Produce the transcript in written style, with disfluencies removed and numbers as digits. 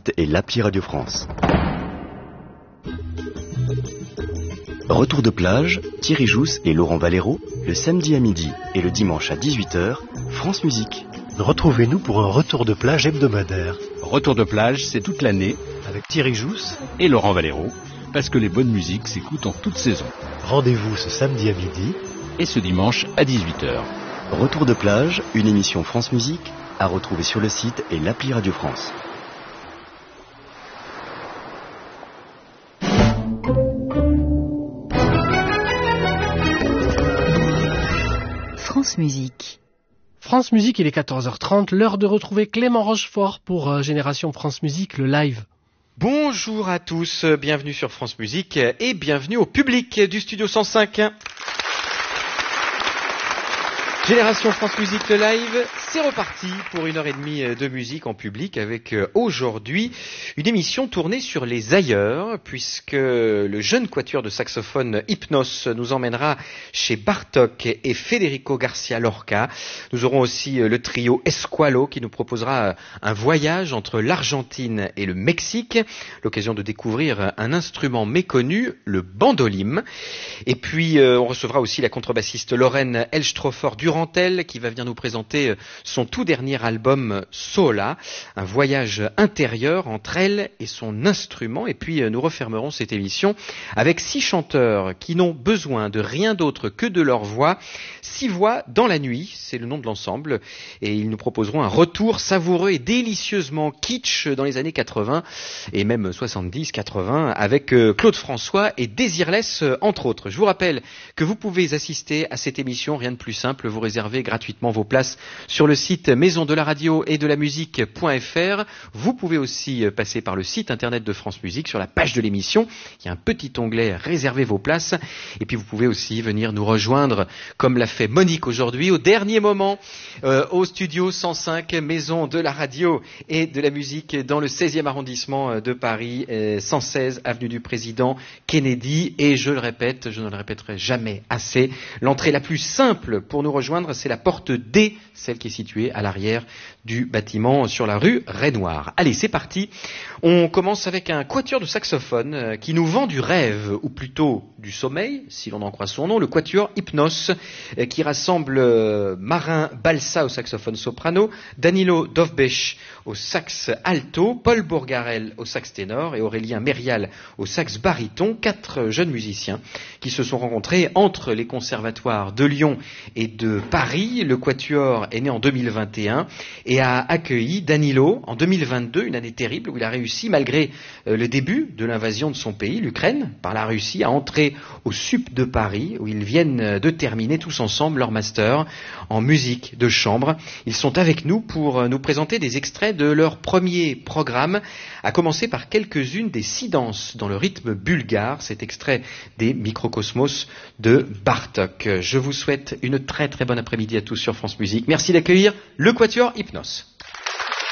site et l'appli Radio France. Retour de plage, Thierry Jousse et Laurent Valero, le samedi à midi et le dimanche à 18h, France Musique. Retrouvez-nous pour un retour de plage hebdomadaire. Retour de plage, c'est toute l'année, avec Thierry Jousse et Laurent Valero, parce que les bonnes musiques s'écoutent en toute saison. Rendez-vous ce samedi à midi et ce dimanche à 18h. Retour de plage, une émission France Musique, à retrouver sur le site et l'appli Radio France. France Musique. France Musique, il est 14h30, l'heure de retrouver Clément Rochefort pour Génération France Musique, le live. Bonjour à tous, bienvenue sur France Musique et bienvenue au public du Studio 105. Génération France Musique, le live, c'est reparti pour 1h30 de musique en public avec aujourd'hui une émission tournée sur les ailleurs, puisque le jeune quatuor de saxophone Hypnos nous emmènera chez Bartók et Federico García Lorca. Nous aurons aussi le trio Esqualo qui nous proposera un voyage entre l'Argentine et le Mexique, l'occasion de découvrir un instrument méconnu, le bandolim. Et puis on recevra aussi la contrebassiste Lorraine Elstrofer-Durantel qui va venir nous présenter son tout dernier album Sola, un voyage intérieur entre elle et son instrument. Et puis nous refermerons cette émission avec 6 chanteurs qui n'ont besoin de rien d'autre que de leur voix. 6 voix dans la nuit, c'est le nom de l'ensemble, et ils nous proposeront un retour savoureux et délicieusement kitsch dans les années 80 et même 70-80 avec Claude François et Désirless entre autres. Je vous rappelle que vous pouvez assister à cette émission, rien de plus simple, vous réservez gratuitement vos places sur le site maison de la radio et de la musique.fr. Vous pouvez aussi passer par le site internet de France Musique sur la page de l'émission. Il y a un petit onglet réservez vos places. Et puis vous pouvez aussi venir nous rejoindre comme l'a fait Monique aujourd'hui au dernier moment au studio 105 maison de la radio et de la musique dans le 16e arrondissement de Paris, 116 avenue du Président Kennedy. Et je le répète, je ne le répéterai jamais assez, l'entrée la plus simple pour nous rejoindre, c'est la porte D, celle qui est située à l'arrière du bâtiment sur la rue Renoir. Allez, c'est parti. On commence avec un quatuor de saxophone qui nous vend du rêve, ou plutôt du sommeil, si l'on en croit son nom, le quatuor Hypnos, qui rassemble Marin Balsa au saxophone soprano, Danilo Dovbech au sax alto, Paul Bourgarel au sax ténor et Aurélien Mérial au sax baryton, 4 jeunes musiciens qui se sont rencontrés entre les conservatoires de Lyon et de Paris. Le quatuor est né en 2021 et a accueilli Danilo en 2022, une année terrible où il a réussi, malgré le début de l'invasion de son pays, l'Ukraine, par la Russie, à entrer au SUP de Paris, où ils viennent de terminer tous ensemble leur master en musique de chambre. Ils sont avec nous pour nous présenter des extraits de leur premier programme, à commencer par quelques-unes des 6 danses dans le rythme bulgare, cet extrait des Microcosmos de Bartók. Je vous souhaite une très très bonne après-midi à tous sur France Musique. Merci d'accueillir le quatuor Hypnos.